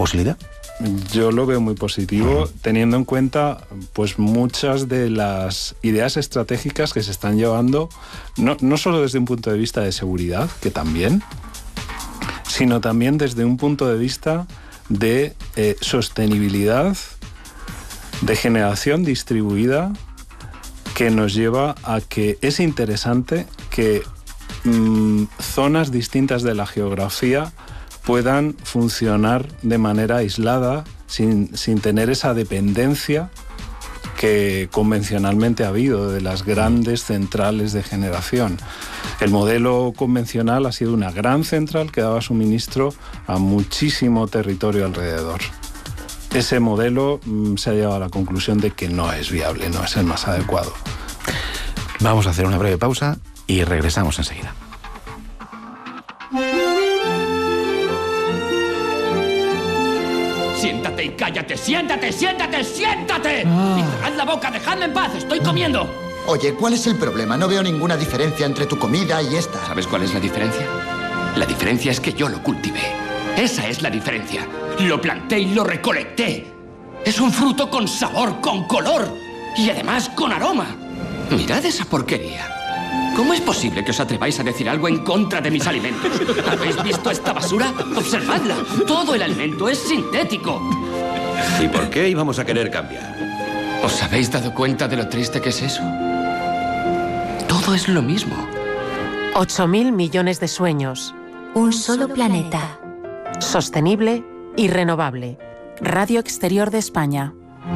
posibilidad? Yo lo veo muy positivo, teniendo en cuenta pues muchas de las ideas estratégicas que se están llevando, no solo desde un punto de vista de seguridad, que también, sino también desde un punto de vista de sostenibilidad, de generación distribuida, que nos lleva a que es interesante que zonas distintas de la geografía puedan funcionar de manera aislada, sin tener esa dependencia que convencionalmente ha habido de las grandes centrales de generación. El modelo convencional ha sido una gran central que daba suministro a muchísimo territorio alrededor. Ese modelo se ha llegado a la conclusión de que no es viable, no es el más adecuado. Vamos a hacer una breve pausa y regresamos enseguida. Siéntate y cállate, siéntate. Y cerrad la boca, dejadme en paz, estoy comiendo. Oye, ¿cuál es el problema? No veo ninguna diferencia entre tu comida y esta. ¿Sabes cuál es la diferencia? La diferencia es que yo lo cultivé. Esa es la diferencia. Lo planté y lo recolecté. Es un fruto con sabor, con color y además con aroma. Mirad esa porquería. ¿Cómo es posible que os atreváis a decir algo en contra de mis alimentos? ¿Habéis visto esta basura? Observadla. Todo el alimento es sintético. ¿Y por qué íbamos a querer cambiar? ¿Os habéis dado cuenta de lo triste que es eso? Todo es lo mismo. 8.000 millones de sueños. Un solo planeta. Sostenible y renovable. Radio Exterior de España.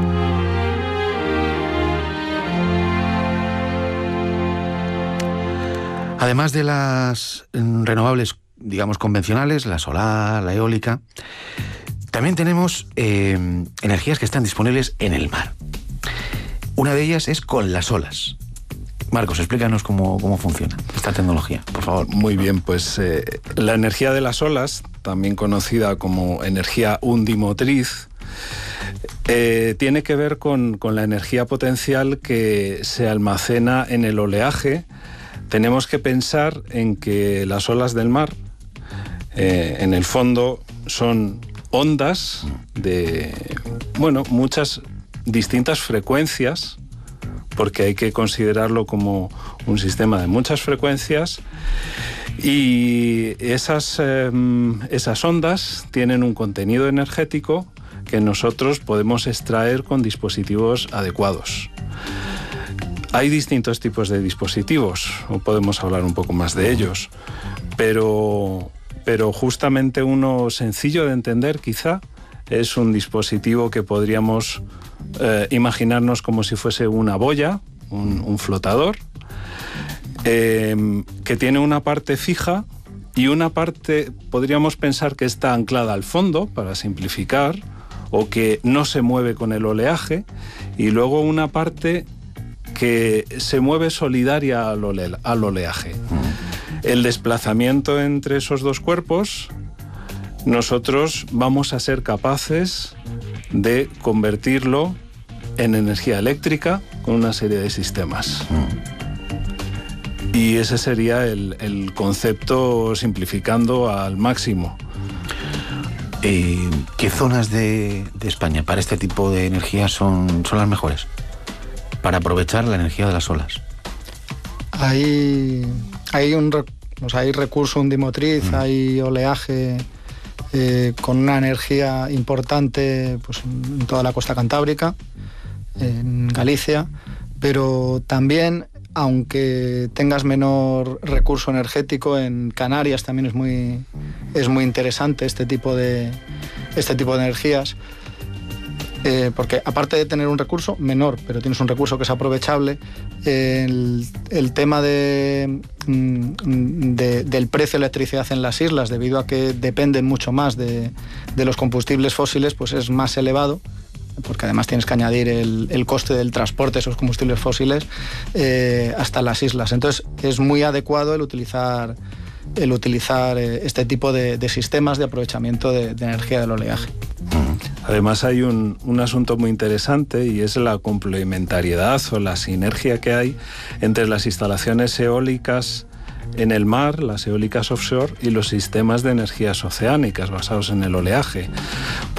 Además de las renovables, digamos, convencionales, la solar, la eólica, también tenemos energías que están disponibles en el mar. Una de ellas es con las olas. Marcos, explícanos cómo funciona esta tecnología, por favor. Muy bien, pues la energía de las olas, también conocida como energía undimotriz, tiene que ver con la energía potencial que se almacena en el oleaje. Tenemos que pensar en que las olas del mar, en el fondo, son ondas de, muchas distintas frecuencias, porque hay que considerarlo como un sistema de muchas frecuencias, y esas ondas tienen un contenido energético que nosotros podemos extraer con dispositivos adecuados. Hay distintos tipos de dispositivos, o podemos hablar un poco más de ellos, pero justamente uno sencillo de entender quizá es un dispositivo que podríamos imaginarnos como si fuese una boya, un flotador, que tiene una parte fija y una parte podríamos pensar que está anclada al fondo, para simplificar, o que no se mueve con el oleaje, y luego una parte que se mueve solidaria al oleaje. El desplazamiento entre esos dos cuerpos, nosotros vamos a ser capaces de convertirlo en energía eléctrica con una serie de sistemas. Y ese sería el concepto, simplificando al máximo. ¿Qué zonas de España para este tipo de energía son las mejores para aprovechar la energía de las olas? Hay recurso undimotriz, hay oleaje con una energía importante pues, en toda la costa cantábrica, en Galicia, pero también, aunque tengas menor recurso energético, en Canarias también es muy interesante este tipo de energías. Porque aparte de tener un recurso menor, pero tienes un recurso que es aprovechable, el tema del precio de electricidad en las islas, debido a que dependen mucho más de los combustibles fósiles, pues es más elevado, porque además tienes que añadir el coste del transporte de esos combustibles fósiles hasta las islas. Entonces es muy adecuado el utilizar este tipo de sistemas de aprovechamiento de energía del oleaje. Además hay un asunto muy interesante, y es la complementariedad o la sinergia que hay entre las instalaciones eólicas en el mar, las eólicas offshore, y los sistemas de energías oceánicas basados en el oleaje.